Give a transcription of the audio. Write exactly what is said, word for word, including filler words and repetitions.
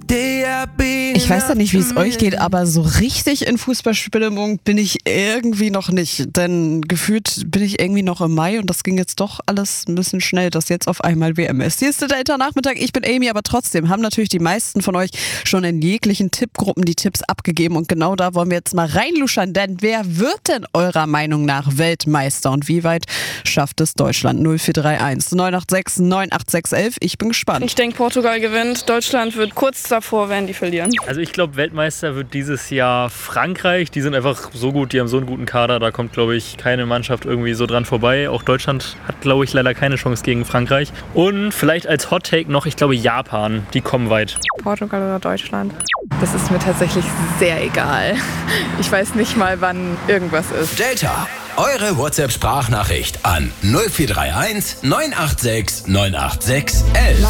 Ich weiß ja nicht, wie es euch geht, aber so richtig in Fußballstimmung bin ich irgendwie noch nicht. Denn gefühlt bin ich irgendwie noch im Mai und das ging jetzt doch alles ein bisschen schnell, dass jetzt auf einmal W M ist. Hier ist der Delta-Nachmittag, ich bin Amy, aber trotzdem haben natürlich die meisten von euch schon in jeglichen Tippgruppen die Tipps abgegeben und genau da wollen wir jetzt mal reinluschern, denn wer wird denn eurer Meinung nach Weltmeister und wie weit schafft es Deutschland? null vier drei eins neun acht sechs neun acht sechs elf. Ich bin gespannt. Ich denke, Portugal gewinnt. Deutschland wird kurz davor, werden die verlieren. Also ich glaube, Weltmeister wird dieses Jahr Frankreich. Die sind einfach so gut, die haben so einen guten Kader. Da kommt, glaube ich, keine Mannschaft irgendwie so dran vorbei. Auch Deutschland hat, glaube ich, leider keine Chance gegen Frankreich. Und vielleicht als Hot Take noch, ich glaube, Japan. Die kommen weit. Portugal oder Deutschland? Das ist mir tatsächlich sehr egal. Ich weiß nicht mal, wann irgendwas ist. Delta, eure WhatsApp-Sprachnachricht an null vier drei eins neun acht sechs neun acht sechs elf.